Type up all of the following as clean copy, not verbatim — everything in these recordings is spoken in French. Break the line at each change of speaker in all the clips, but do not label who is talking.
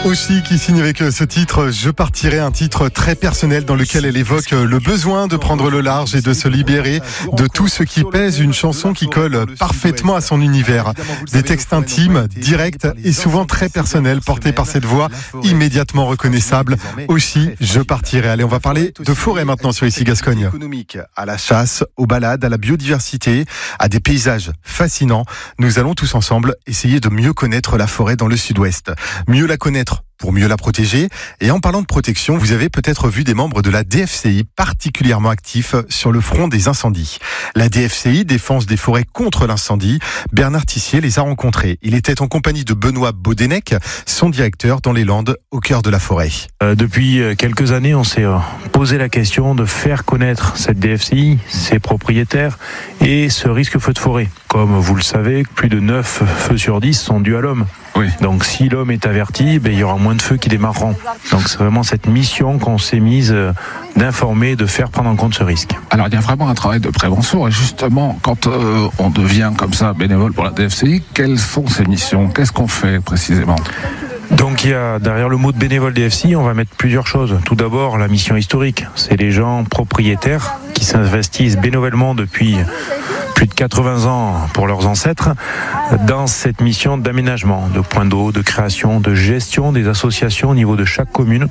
Aussi qui signe avec ce titre Je partirai, un titre très personnel dans lequel elle évoque le besoin de prendre le large et de se libérer de tout ce qui pèse, une chanson qui colle parfaitement à son univers. Des textes intimes, directs et souvent très personnels portés par cette voix immédiatement reconnaissable. Aussi, Je partirai. Allez, on va parler de forêt maintenant sur Ici Gascogne. Économique, à la chasse, aux balades, à la biodiversité, à des paysages fascinants. Nous allons tous ensemble essayer de mieux connaître la forêt dans le sud-ouest. Mieux la connaître pour mieux la protéger. Et en parlant de protection, vous avez peut-être vu des membres de la DFCI particulièrement actifs sur le front des incendies. La DFCI, Défense des forêts contre l'incendie, Bernard Tissier les a rencontrés. Il était en compagnie de Benoît Baudenec, son directeur dans les Landes, au cœur de la forêt.
Depuis quelques années, on s'est posé la question de faire connaître cette DFCI, ses propriétaires et ce risque feu de forêt. Comme vous le savez, plus de 9 feux sur 10 sont dus à l'homme.
Oui.
Donc si l'homme est averti, il y aura moins de feux qui démarreront. Donc c'est vraiment cette mission qu'on s'est mise d'informer, de faire prendre en compte ce risque.
Alors il y a vraiment un travail de prévention et justement quand on devient comme ça bénévole pour la DFCI, quelles sont ces missions? Qu'est-ce qu'on fait précisément?
Donc il y a derrière le mot de bénévole DFCI, on va mettre plusieurs choses. Tout d'abord la mission historique, c'est les gens propriétaires qui s'investissent bénévolement depuis plus de 80 ans pour leurs ancêtres dans cette mission d'aménagement, de points d'eau, de création, de gestion des associations au niveau de chaque commune.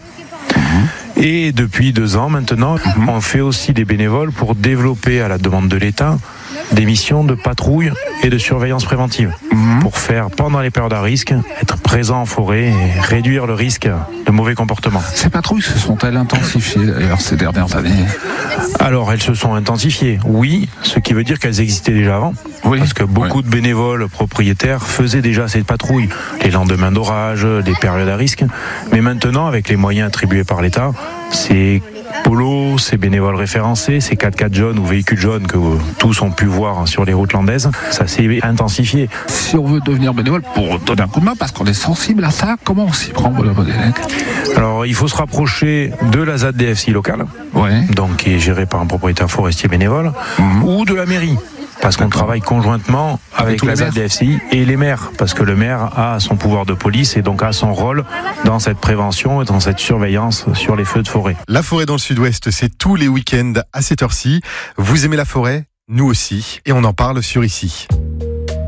Et depuis 2 ans maintenant, on fait aussi des bénévoles pour développer à la demande de l'État des missions de patrouille et de surveillance préventive pour faire, pendant les périodes à risque, être présent en forêt et réduire le risque de mauvais comportements.
Ces patrouilles se sont-elles intensifiées d'ailleurs ces dernières années?
Alors elles se sont intensifiées, oui, ce qui veut dire qu'elles existaient déjà avant.
Oui,
parce que beaucoup de bénévoles propriétaires faisaient déjà ces patrouilles, les lendemains d'orage, les périodes à risque. Mais maintenant, avec les moyens attribués par l'État, c'est Polo, ces bénévoles référencés, ces 4x4 jaunes ou véhicules jaunes que tous ont pu voir sur les routes landaises, ça s'est intensifié.
Si on veut devenir bénévole pour donner un coup de main, parce qu'on est sensible à ça, comment on s'y prend, Baudenec?
Alors, il faut se rapprocher de la ZAD DFCI locale, donc qui est gérée par un propriétaire forestier bénévole, ou de la mairie. Parce qu'on travaille conjointement avec la ZAD DFCI et les maires, parce que le maire a son pouvoir de police et donc a son rôle dans cette prévention et dans cette surveillance sur les feux de forêt.
La forêt dans le sud-ouest, c'est tous les week-ends à cette heure-ci. Vous aimez la forêt? Nous aussi. Et on en parle sur Ici.